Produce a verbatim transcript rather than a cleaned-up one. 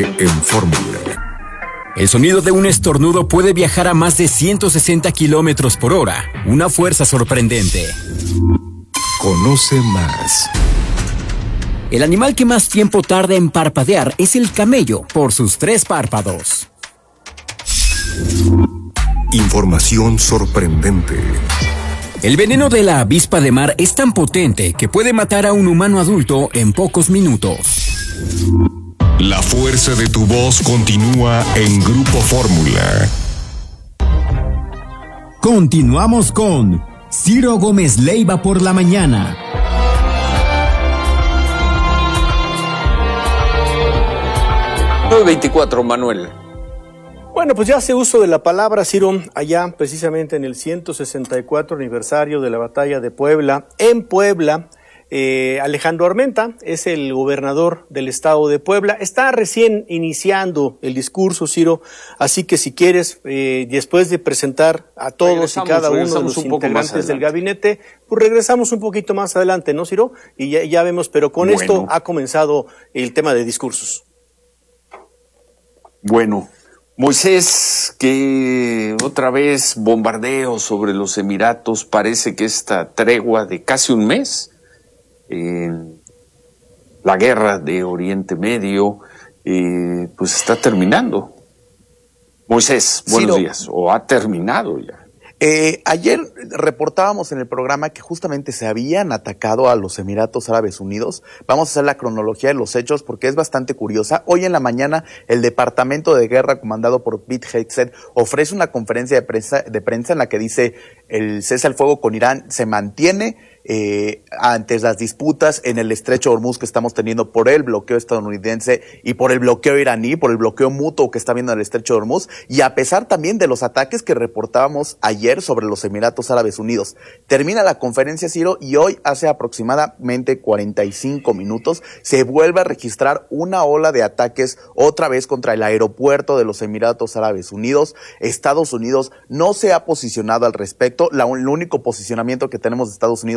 Gabinete en Fórmula. El sonido de un estornudo puede viajar a más de ciento sesenta kilómetros por hora, una fuerza sorprendente. Conoce más. El animal que más tiempo tarda en parpadear es el camello, por sus tres párpados. Información sorprendente. El veneno de la avispa de mar es tan potente que puede matar a un humano adulto en pocos minutos. La fuerza de tu voz continúa en Grupo Fórmula. Continuamos con Ciro Gómez Leiva por la mañana. nueve veinticuatro, Manuel. Bueno, pues ya hace uso de la palabra, Ciro, allá precisamente en el ciento sesenta y cuatro aniversario de la batalla de Puebla. En Puebla, eh, Alejandro Armenta es el gobernador del estado de Puebla. Está recién iniciando el discurso, Ciro, así que si quieres, eh, después de presentar a todos regresamos, y cada uno de los integrantes del gabinete, pues regresamos un poquito más adelante, ¿no, Ciro? Y ya, ya vemos, pero con bueno. esto ha comenzado el tema de discursos. Bueno. Moisés, que otra vez bombardeo sobre los Emiratos, parece que esta tregua de casi un mes, eh, la guerra de Oriente Medio, eh, pues está terminando. Moisés, buenos sí, días, o ha terminado ya. Eh, ayer reportábamos en el programa que justamente se habían atacado a los Emiratos Árabes Unidos. Vamos a hacer la cronología de los hechos porque es bastante curiosa. Hoy en la mañana el Departamento de Guerra comandado por Pete Hegseth ofrece una conferencia de prensa, de prensa en la que dice el cese al fuego con Irán se mantiene eh, ante las disputas en el estrecho de Hormuz que estamos teniendo por el bloqueo estadounidense y por el bloqueo iraní, por el bloqueo mutuo que está habiendo en el estrecho de Hormuz, y a pesar también de los ataques que reportábamos ayer sobre los Emiratos Árabes Unidos. Termina la conferencia, Ciro, y hoy hace aproximadamente cuarenta y cinco minutos se vuelve a registrar una ola de ataques otra vez contra el aeropuerto de los Emiratos Árabes Unidos. Estados Unidos no se ha posicionado al respecto. La, el único posicionamiento que tenemos de Estados Unidos